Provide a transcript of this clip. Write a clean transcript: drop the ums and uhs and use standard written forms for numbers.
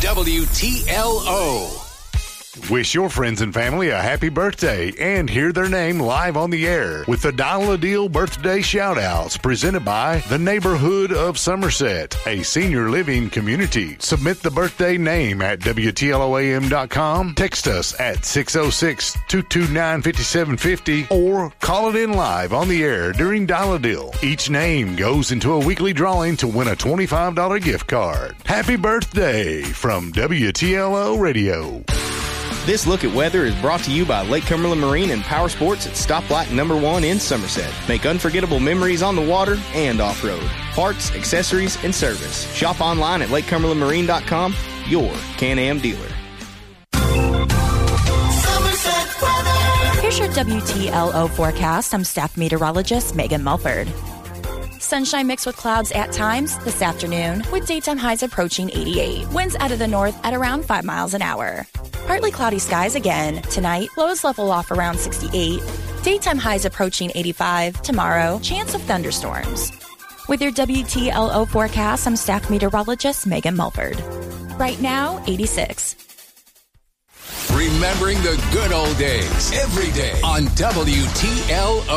WTLO. Wish your friends and family a happy birthday and hear their name live on the air with the Dial a Deal birthday shout-outs presented by the Neighborhood of Somerset, a senior living community. Submit the birthday name at WTLOAM.com, text us at 606-229-5750, or call it in live on the air during Dial a Deal. Each name goes into a weekly drawing to win a $25 gift card. Happy birthday from WTLO Radio. This look at weather is brought to you by Lake Cumberland Marine and Power Sports at Stoplight number 1 in Somerset. Make unforgettable memories on the water and off-road. Parts, accessories, and service. Shop online at lakecumberlandmarine.com, your Can-Am dealer. Here's your WTLO forecast. I'm staff meteorologist Megan Mulford. Sunshine mixed with clouds at times this afternoon, with daytime highs approaching 88. Winds out of the north at around 5 miles an hour. Partly cloudy skies again. Tonight, lows level off around 68. Daytime highs approaching 85. Tomorrow, chance of thunderstorms. With your WTLO forecast, I'm staff meteorologist Megan Mulford. Right now, 86. Remembering the good old days every day on WTLO.